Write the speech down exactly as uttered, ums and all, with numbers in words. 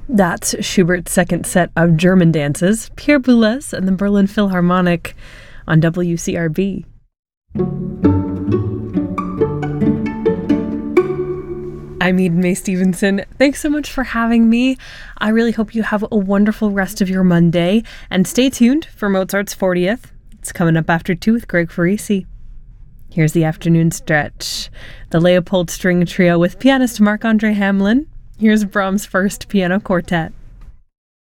That's Schubert's second set of German dances, Pierre Boulez and the Berlin Philharmonic on W C R B. I'm Eden Mae Stevenson. Thanks so much for having me. I really hope you have a wonderful rest of your Monday, and stay tuned for Mozart's fortieth. It's coming up after two with Greg Farisi. Here's the afternoon stretch. The Leopold String Trio with pianist Marc-Andre Hamelin. Here's Brahms' First Piano Quartet.